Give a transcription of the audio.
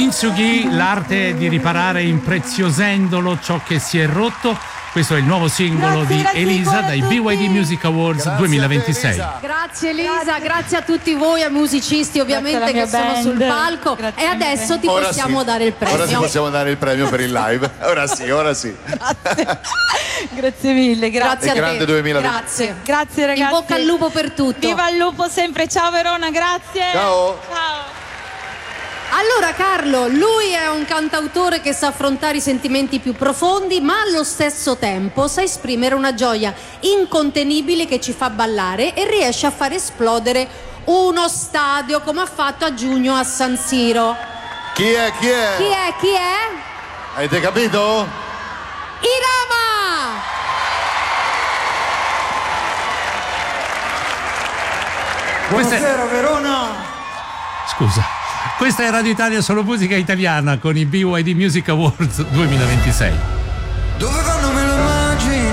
Kintsugi, l'arte di riparare impreziosendolo ciò che si è rotto. Questo è il nuovo singolo di Elisa dai BYD Music Awards 2026. Grazie Elisa, grazie a tutti voi, ai musicisti ovviamente che sono sul palco. E adesso ti possiamo dare il premio. Ora ti possiamo dare il premio per il live. Ora sì. Grazie. Grazie mille, grazie. Grazie a grande te. 2020. Grazie ragazzi. In bocca al lupo per tutto. Viva il lupo sempre. Ciao Verona, grazie. Ciao. Allora Carlo, lui è un cantautore che sa affrontare i sentimenti più profondi, ma allo stesso tempo sa esprimere una gioia incontenibile che ci fa ballare e riesce a far esplodere uno stadio come ha fatto a giugno a San Siro. Chi è? Chi è? Avete capito? Irama! Buonasera Verona. Scusa. Questa è Radio Italia, solo musica italiana con i BYD Music Awards 2026. Dove vanno me lo immagini?